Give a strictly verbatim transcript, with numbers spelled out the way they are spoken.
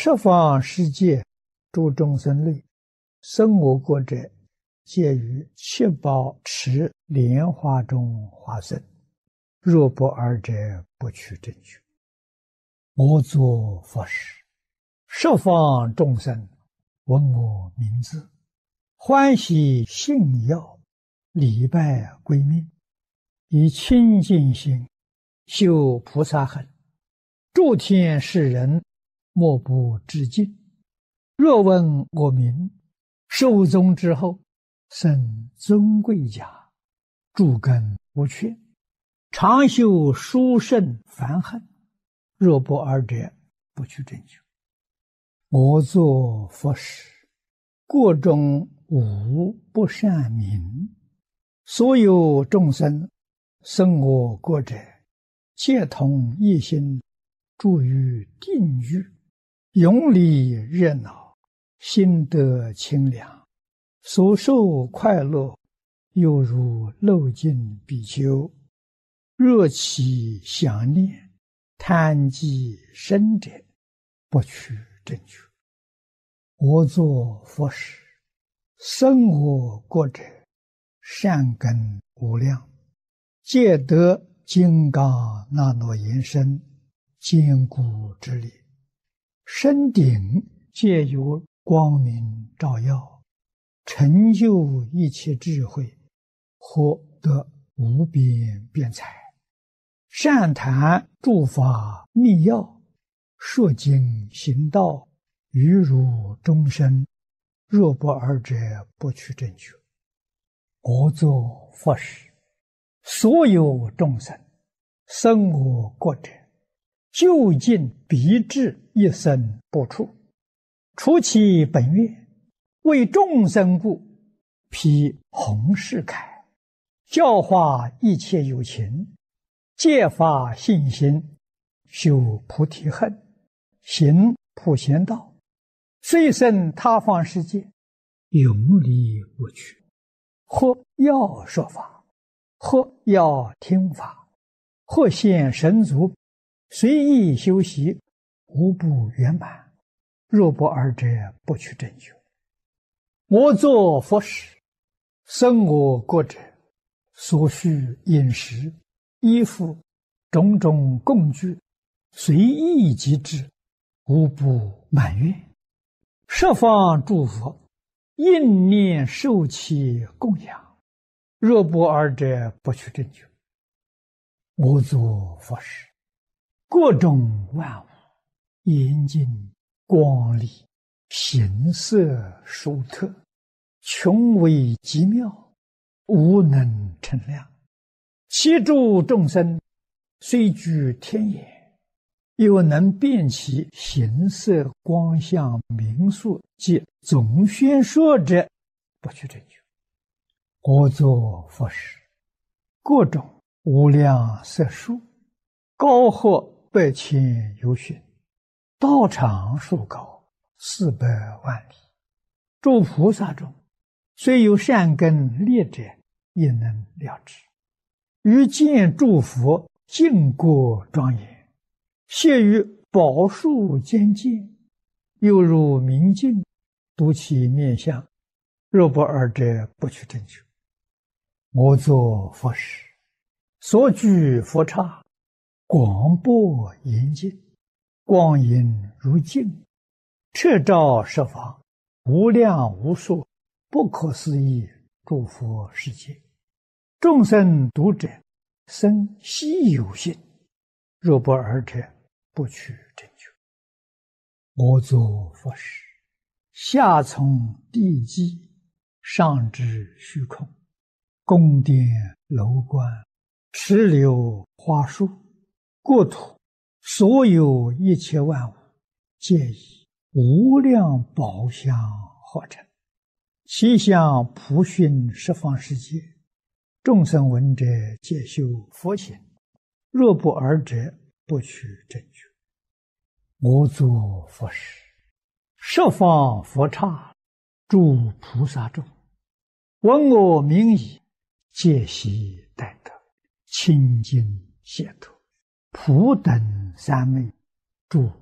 十方世界诸众生类，生我国者，皆于七宝池莲花中化生。若不尔者，不取正觉。我作佛时，十方众生闻我名字，欢喜信要，礼拜归命，以清净心修菩萨行，诸天世人莫不致敬。若闻我名，寿终之后，生尊贵家，诸根无缺，常修殊胜梵行。若不尔者，不取正觉。我作佛时，国中无不善名，所有众生生我国者，皆同一心，住于定狱，永离热闹，心得清凉，所受快乐，犹如漏尽比丘。若其想念，贪积深者，不取正觉。我作佛时，生我国者，善根无量，皆得金刚那罗延伸，坚固之力，身顶皆有光明照耀，成就一切智慧，获得无边辩才，善谈诸法密要，说经行道，于如众生。若不尔者，不取正觉。我作佛时，所有众生生我国者，究竟必至一生不处，除其本愿，为众生故，披弘誓铠，教化一切有情，戒发信心，修菩提恨，行普贤道，虽生他方世界，永离不去。或要说法，或要听法，或现神足，随意修习，无不圆满。若不尔者，不取正觉。我作佛时，生我国者，所需饮食、衣服、种种供具，随意即至，无不满愿。十方诸佛应念受其供养。若不尔者，不取正觉。我作佛时，各种万物严净光丽，形色殊特，穷微极妙，无能称量。其诸众生虽居天眼，又能辨其形色光相名数及总宣说者，不取正觉。我作佛时，各种无量色数，高或百千由旬，道场数高，四百万里。诸菩萨中，虽有善根劣者，也能了知。于见诸佛净国庄严，谢于宝树间见，犹如明镜，睹其面相。若不尔者，不取正觉。我作佛时，所居佛刹，广博严净，光影如镜，彻照十方，无量无数，不可思议诸佛世界。众生读者，生希有信。若不尔者，不取正觉。我作佛时，下从地基，上至虚空，宫殿楼观，池流花树，国土，所有一切万物，皆以无量宝相化成。其相普熏十方世界，众生闻者，皆修佛行。若不尔者，不取正觉。我作佛时，十方佛刹诸菩萨众，闻我名已，皆悉待得，清净解脱。普等三昧，诸